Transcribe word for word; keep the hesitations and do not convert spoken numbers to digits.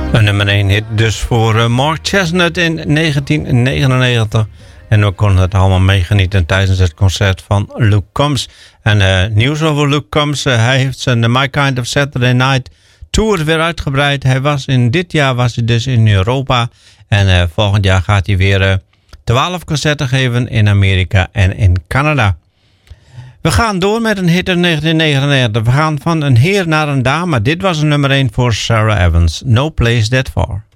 Een nummer één hit dus voor uh, Mark Chesnutt in negentien negenennegentig. En we konden het allemaal meegenieten tijdens het concert van Luke Combs. En uh, nieuws over Luke Combs. Uh, hij heeft zijn My Kind of Saturday Night Tour weer uitgebreid. Hij was in dit jaar was hij dus in Europa. En uh, volgend jaar gaat hij weer uh, twaalf concerten geven in Amerika en in Canada. We gaan door met een hit in negentien negenennegentig. We gaan van een heer naar een dame. Dit was een nummer één voor Sarah Evans. No Place That Far.